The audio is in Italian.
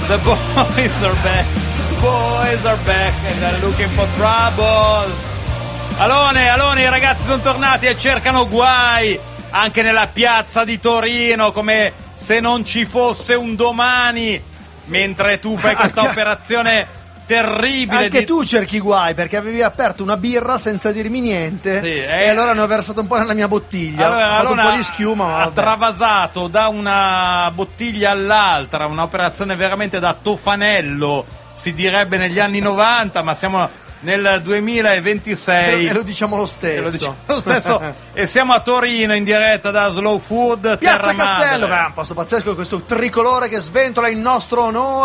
The boys are back. Boys are back and they're looking for trouble. Alone, i ragazzi sono tornati e cercano guai anche nella piazza di Torino, come se non ci fosse un domani, mentre tu fai questa operazione terribile. Anche tu cerchi guai, perché avevi aperto una birra senza dirmi niente, sì, e allora ne ho versato un po' nella mia bottiglia. Ho fatto un po' di schiuma, ma ha travasato da una bottiglia all'altra, un'operazione veramente da tofanello, si direbbe negli anni 90, ma siamo nel 2026 e lo diciamo lo stesso, e siamo a Torino in diretta da Slow Food Piazza Terra Castello. Madre. Beh, un posto pazzesco, questo tricolore che sventola in nostro onore.